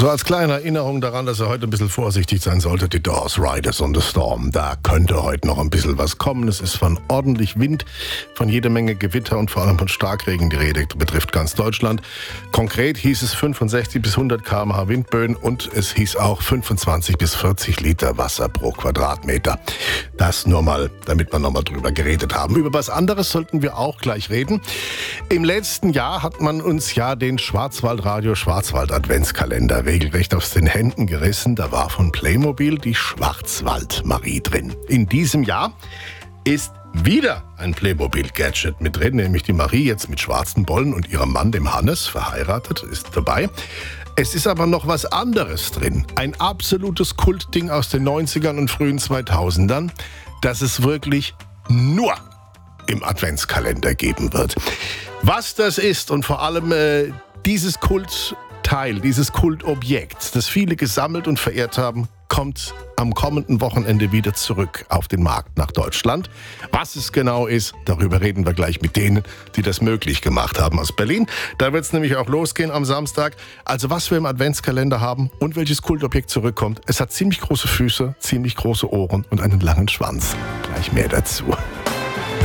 So als kleine Erinnerung daran, dass ihr heute ein bisschen vorsichtig sein solltet, die Doors, Riders on the Storm. Da könnte heute noch ein bisschen was kommen. Es ist von ordentlich Wind, von jede Menge Gewitter und vor allem von Starkregen die Rede. Betrifft ganz Deutschland. Konkret hieß es 65 bis 100 km/h Windböen und es hieß auch 25 bis 40 Liter Wasser pro Quadratmeter. Das nur mal, damit wir noch mal drüber geredet haben. Über was anderes sollten wir auch gleich reden. Im letzten Jahr hat man uns ja den Schwarzwaldradio Schwarzwald Adventskalender regelrecht aus den Händen gerissen. Da war von Playmobil die Schwarzwald-Marie drin. In diesem Jahr ist wieder ein Playmobil-Gadget mit drin, nämlich die Marie, jetzt mit schwarzen Bollen und ihrem Mann, dem Hannes, verheiratet, ist dabei. Es ist aber noch was anderes drin. Ein absolutes Kultding aus den 90ern und frühen 2000ern, das es wirklich nur im Adventskalender geben wird. Was das ist und vor allem dieses Kultteil, dieses Kultobjekt, das viele gesammelt und verehrt haben, kommt am kommenden Wochenende wieder zurück auf den Markt nach Deutschland. Was es genau ist, darüber reden wir gleich mit denen, die das möglich gemacht haben aus Berlin. Da wird es nämlich auch losgehen am Samstag. Also was wir im Adventskalender haben und welches Kultobjekt zurückkommt. Es hat ziemlich große Füße, ziemlich große Ohren und einen langen Schwanz. Gleich mehr dazu.